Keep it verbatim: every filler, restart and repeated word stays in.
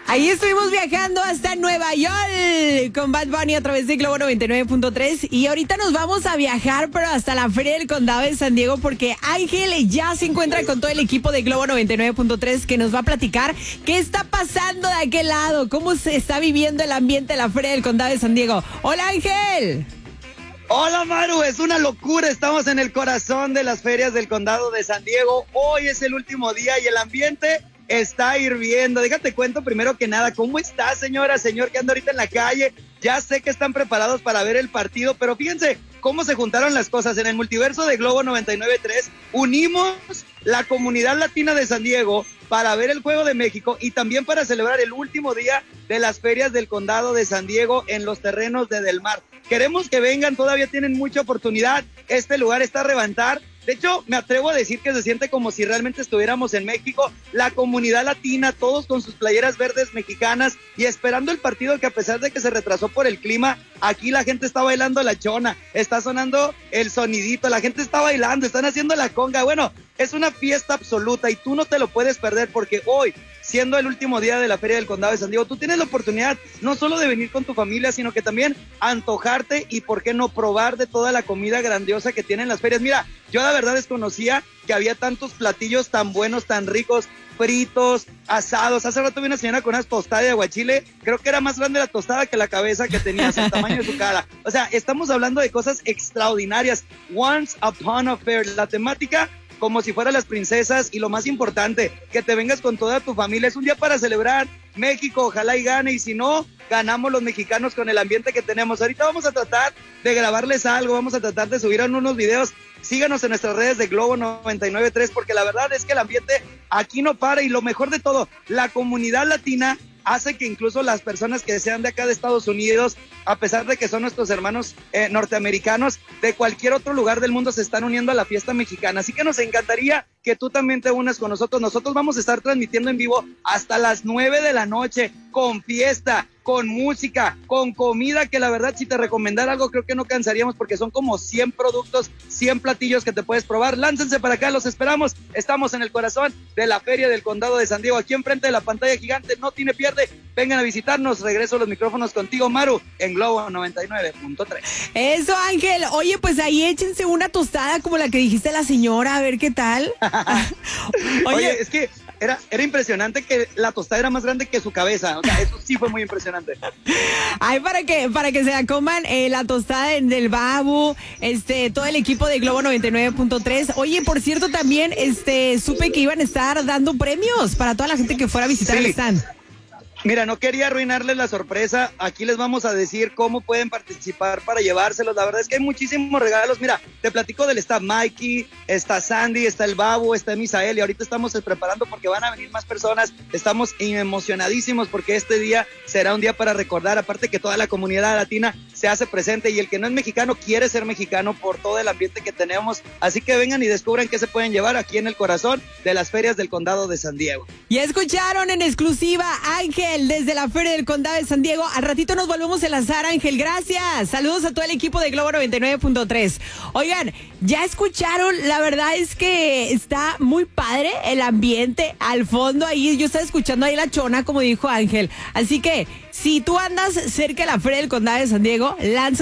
Ahí estuvimos viajando hasta Nueva York con Bad Bunny a través de Globo noventa y nueve punto tres y ahorita nos vamos a viajar pero hasta la Feria del Condado de San Diego porque Ángel ya se encuentra con todo el equipo de Globo noventa y nueve punto tres que nos va a platicar qué está pasando de aquel lado, cómo se está viviendo el ambiente de la Feria del Condado de San Diego. Hola Ángel. Hola Maru, es una locura, estamos en el corazón de las ferias del Condado de San Diego. Hoy es el último día y el ambiente está hirviendo. Déjate cuento primero que nada, ¿cómo está señora, señor que anda ahorita en la calle? Ya sé que están preparados para ver el partido, pero fíjense cómo se juntaron las cosas. En el multiverso de Globo noventa y nueve punto tres unimos la comunidad latina de San Diego para ver el Juego de México y también para celebrar el último día de las ferias del Condado de San Diego en los terrenos de Del Mar. Queremos que vengan, todavía tienen mucha oportunidad, este lugar está a reventar. De hecho, me atrevo a decir que se siente como si realmente estuviéramos en México, la comunidad latina, todos con sus playeras verdes mexicanas y esperando el partido que a pesar de que se retrasó por el clima, aquí la gente está bailando la chona, está sonando el sonidito, la gente está bailando, están haciendo la conga. Bueno, es una fiesta absoluta y tú no te lo puedes perder porque hoy, siendo el último día de la Feria del Condado de San Diego, tú tienes la oportunidad no solo de venir con tu familia, sino que también antojarte y por qué no probar de toda la comida grandiosa que tienen las ferias. Mira, yo la verdad desconocía que había tantos platillos tan buenos, tan ricos, fritos, asados. Hace rato vi una señora con unas tostadas de aguachile, creo que era más grande la tostada que la cabeza que tenía, el tamaño de su cara. O sea, estamos hablando de cosas extraordinarias. Once upon a fair, la temática como si fueran las princesas y lo más importante, que te vengas con toda tu familia. Es un día para celebrar México, ojalá y gane, y si no, ganamos los mexicanos con el ambiente que tenemos. Ahorita vamos a tratar de grabarles algo, vamos a tratar de subir unos videos. Síganos en nuestras redes de Globo noventa y nueve punto tres porque la verdad es que el ambiente aquí no para y lo mejor de todo, la comunidad latina hace que incluso las personas que sean de acá de Estados Unidos, a pesar de que son nuestros hermanos eh, norteamericanos, de cualquier otro lugar del mundo se están uniendo a la fiesta mexicana. Así que nos encantaría que tú también te unas con nosotros. Nosotros vamos a estar transmitiendo en vivo hasta las nueve de la noche, con fiesta, con música, con comida, que la verdad si te recomendara algo creo que no cansaríamos porque son como cien productos, cien platillos que te puedes probar. Láncense para acá, los esperamos. Estamos en el corazón de la Feria del Condado de San Diego, aquí enfrente de la pantalla gigante, no tiene pierde. Vengan a visitarnos, regreso los micrófonos contigo, Maru, en Globo noventa y nueve punto tres. Eso, Ángel. Oye, pues ahí échense una tostada como la que dijiste la señora, a ver qué tal. Oye, Oye, es que Era, era impresionante que la tostada era más grande que su cabeza. O sea, eso sí fue muy impresionante. Ay, para que, para que se la coman eh, la tostada del Babu, este, todo el equipo de Globo noventa y nueve punto tres. Oye, por cierto, también este, supe que iban a estar dando premios para toda la gente que fuera a visitar sí. el stand. Mira, no quería arruinarles la sorpresa. Aquí les vamos a decir cómo pueden participar para llevárselos. La verdad es que hay muchísimos regalos. Mira, te platico del está Mikey, está Sandy, está el Babu, está Misael y ahorita estamos preparando porque van a venir más personas. Estamos emocionadísimos porque este día será un día para recordar. Aparte que toda la comunidad latina se hace presente y el que no es mexicano quiere ser mexicano por todo el ambiente que tenemos. Así que vengan y descubran qué se pueden llevar aquí en el corazón de las ferias del Condado de San Diego. Ya escucharon en exclusiva, Ángel, desde la Feria del Condado de San Diego. Al ratito nos volvemos a enlazar, Ángel. Gracias. Saludos a todo el equipo de Globo noventa y nueve punto tres. Oigan, ya escucharon, la verdad es que está muy padre el ambiente al fondo ahí. Yo estaba escuchando ahí la chona, como dijo Ángel. Así que, si tú andas cerca de la Feria del Condado de San Diego, lanza